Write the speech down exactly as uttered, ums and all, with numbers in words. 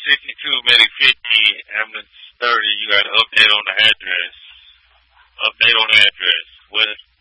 sixty-two, Medic fifty, ambulance thirty. You got to update on the address. Update on the address. West